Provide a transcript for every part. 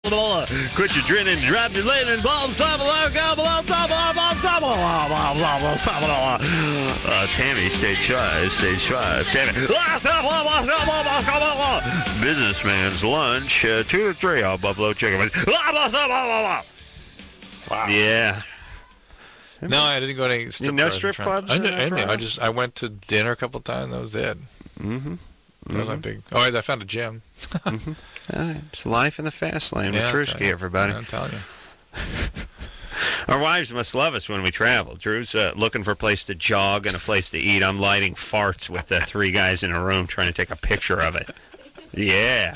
Quit your drinking, drop your lane, and blah, blah, blah, blah, blah, blah, blah, blah, blah, blah, blah, blah, blah. Tammy, stage 5, stage 5. Tammy. Businessman's lunch, 2 to 3 on Buffalo Chicken. Wow. Yeah. No, I didn't go to any strip clubs. No strip clubs? I went to dinner a couple of times. That was it. Mm-hmm. That was my big. Oh, I found a gym. Mm-hmm. It's life in the fast lane with Drewski, everybody. I'm telling you. Our wives must love us when we travel. Drew's looking for a place to jog and a place to eat. I'm lighting farts with the 3 guys in a room trying to take a picture of it. Yeah.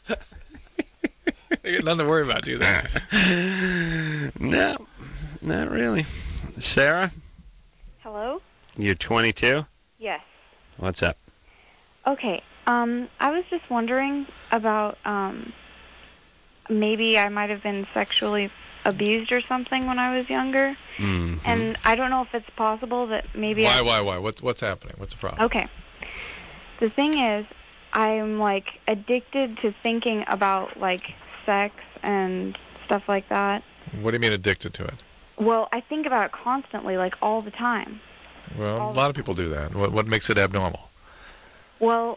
You got nothing to worry about, do they? No, not really. Sarah? Hello? You're 22? Yes. What's up? Okay. I was just wondering about maybe I might have been sexually abused or something when I was younger. Mm-hmm. And I don't know if it's possible that maybe Why? What's happening? What's the problem? Okay. The thing is, I'm, like, addicted to thinking about, like, sex and stuff like that. What do you mean addicted to it? Well, I think about it constantly, like, all the time. Well, a lot of people do that. What makes it abnormal? Well,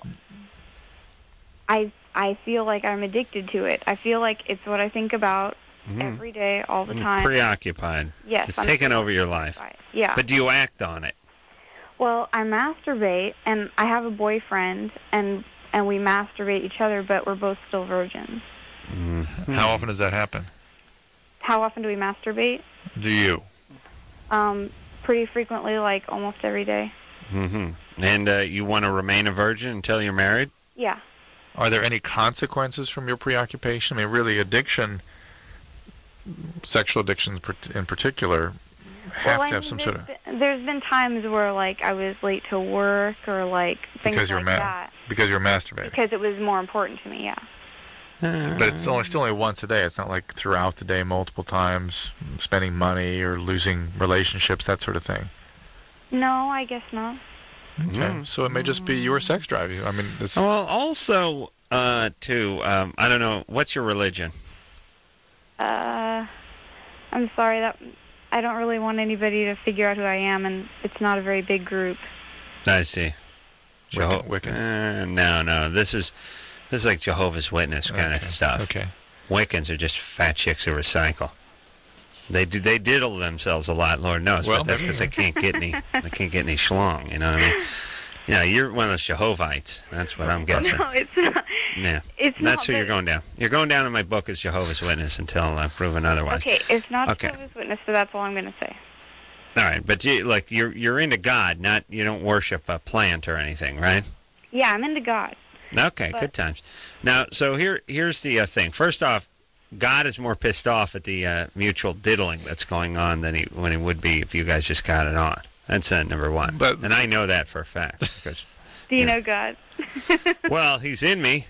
I feel like I'm addicted to it. I feel like it's what I think about every day, all the time. Preoccupied. Yes. It's taken over your life. Yeah. But do you act on it? Well, I masturbate, and I have a boyfriend, and we masturbate each other, but we're both still virgins. Mm-hmm. How often does that happen? How often do we masturbate? Do you? Pretty frequently, like almost every day. Mm-hmm. And you want to remain a virgin until you're married? Yeah. Are there any consequences from your preoccupation? I mean, really, addiction, sexual addictions in particular, have to have some sort of... There's been times where, like, I was late to work or, like, things like that. Because you're masturbating. Because it was more important to me, yeah. But it's still only once a day. It's not like throughout the day, multiple times, spending money or losing relationships, that sort of thing. No, I guess not. Okay, so it may just be your sex drive. I mean, it's... Well, also, too, I don't know, what's your religion? I'm sorry, that I don't really want anybody to figure out who I am, and it's not a very big group. I see. Wiccan? No. This is like Jehovah's Witness kind of stuff. Okay. Wiccans are just fat chicks who recycle. They diddle themselves a lot, Lord knows, Well, but that's because they can't get any schlong, you know what I mean? Yeah, you're one of those Jehovites. That's what I'm guessing. No, it's not. Yeah. It's that's who not, you're going down. You're going down in my book as Jehovah's Witness until proven otherwise. Okay, it's not Okay. Jehovah's Witness, so that's all I'm going to say. All right, but you're into God, not you don't worship a plant or anything, right? Yeah, I'm into God. Okay, good times. Now, so here's the thing. First off, God is more pissed off at the mutual diddling that's going on than he would be if you guys just got it on. That's number one. And I know that for a fact. Because, Do you know God? Well, he's in me.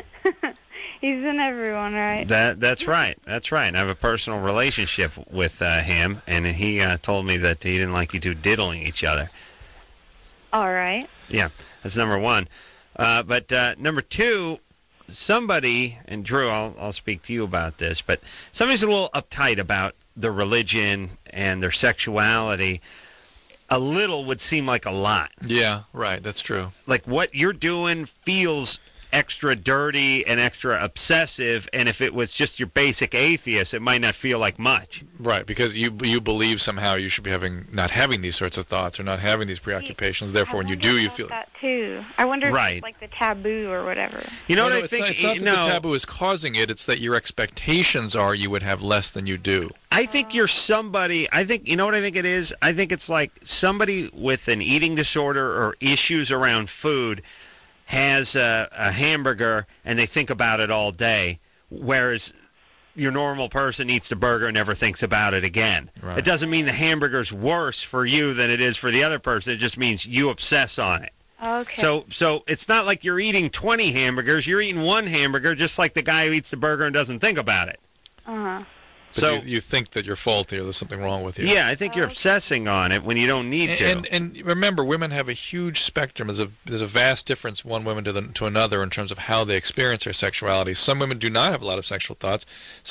He's in everyone, right? That's right. That's right. I have a personal relationship with him, and he told me that he didn't like you two diddling each other. All right. Yeah, that's number one. But number two, somebody, and Drew, I'll speak to you about this, but somebody's a little uptight about their religion and their sexuality. A little would seem like a lot. Yeah, right, that's true. Like what you're doing feels extra dirty and extra obsessive, and if it was just your basic atheist, it might not feel like much. Right, because you believe somehow you should be not having these sorts of thoughts or not having these preoccupations. Therefore, when you do, you feel that too. I wonder if it's like the taboo or whatever. You know what I it's think? Not, it's not that the taboo is causing it. It's that your expectations are you would have less than you do. I think you're somebody. I think you know what I think it is. I think it's like somebody with an eating disorder or issues around food has a hamburger and they think about it all day, whereas your normal person eats the burger and never thinks about it again. Right. It doesn't mean the hamburger's worse for you than it is for the other person. It just means you obsess on it. Okay. So it's not like you're eating 20 hamburgers. You're eating one hamburger, just like the guy who eats the burger and doesn't think about it. Uh-huh. But so you think that you're faulty or there's something wrong with you. Yeah, I think you're obsessing on it when you don't need to. And remember, women have a huge spectrum. There's a vast difference one woman to another in terms of how they experience their sexuality. Some women do not have a lot of sexual thoughts.